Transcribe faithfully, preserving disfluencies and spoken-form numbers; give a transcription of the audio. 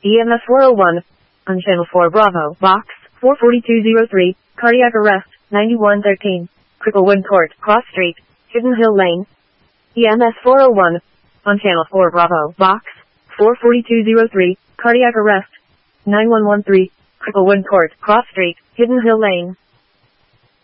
E M S four oh one. On Channel four Bravo, Box four forty-two oh three, cardiac arrest, ninety-one thirteen, Cricklewood Court, Cross Street, Hidden Hill Lane. E M S four oh one. On Channel four Bravo, Box four forty-two oh three, cardiac arrest, nine one one three, Cricklewood Court, Cross Street, Hidden Hill Lane.